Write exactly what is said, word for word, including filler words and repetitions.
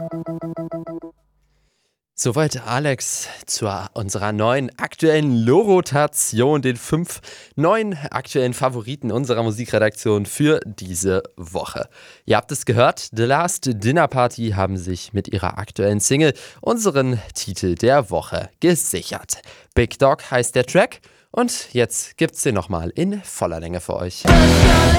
Soweit Alex zu unserer neuen aktuellen Lorotation, den fünf neuen aktuellen Favoriten unserer Musikredaktion für diese Woche. Ihr habt es gehört, The Last Dinner Party haben sich mit ihrer aktuellen Single unseren Titel der Woche gesichert. Big Dog heißt der Track und jetzt gibt's den nochmal in voller Länge für euch.